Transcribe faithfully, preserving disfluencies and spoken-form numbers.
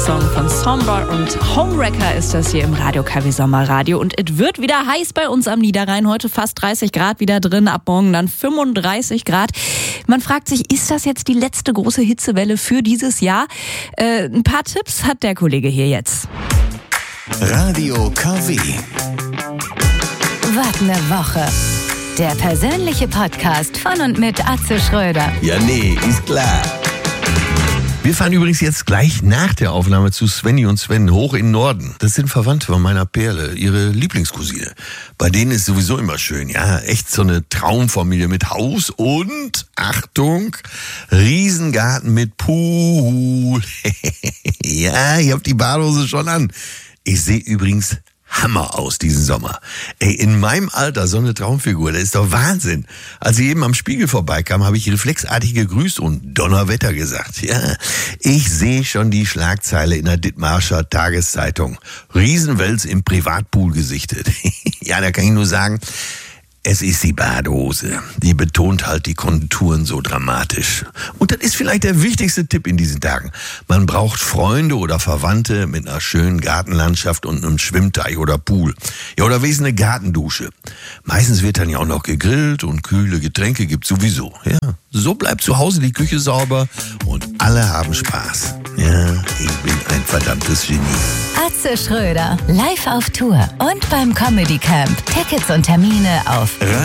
Song von Sombra und Homewrecker ist das hier im Radio K W Sommerradio. Und es wird wieder heiß bei uns am Niederrhein. Heute fast dreißig Grad wieder drin, ab morgen dann fünfunddreißig Grad. Man fragt sich, ist das jetzt die letzte große Hitzewelle für dieses Jahr? Äh, ein paar Tipps hat der Kollege hier jetzt. Radio K W. Was ne Woche. Der persönliche Podcast von und mit Atze Schröder. Ja, nee, ist klar. Wir fahren übrigens jetzt gleich nach der Aufnahme zu Svenny und Sven hoch in den Norden. Das sind Verwandte von meiner Perle, ihre Lieblingscousine. Bei denen ist sowieso immer schön, ja, echt so eine Traumfamilie mit Haus und, Achtung, Riesengarten mit Pool. Ja, ich hab die Badehose schon an. Ich sehe übrigens Hammer aus diesen Sommer. Ey, in meinem Alter so eine Traumfigur, das ist doch Wahnsinn. Als ich eben am Spiegel vorbeikam, habe ich reflexartig gegrüßt und Donnerwetter gesagt. Ja, ich sehe schon die Schlagzeile in der Dithmarscher Tageszeitung. Riesenwels im Privatpool gesichtet. Ja, da kann ich nur sagen, es ist die Badehose. Die betont halt die Konturen so dramatisch. Und das ist vielleicht der wichtigste Tipp in diesen Tagen. Man braucht Freunde oder Verwandte mit einer schönen Gartenlandschaft und einem Schwimmteich oder Pool. Ja, oder wenigstens eine Gartendusche. Meistens wird dann ja auch noch gegrillt und kühle Getränke gibt's sowieso. Ja, so bleibt zu Hause die Küche sauber und alle haben Spaß. Ja, ich bin ein verdammtes Genie. Atze Schröder, live auf Tour und beim Comedy Camp. Tickets und Termine auf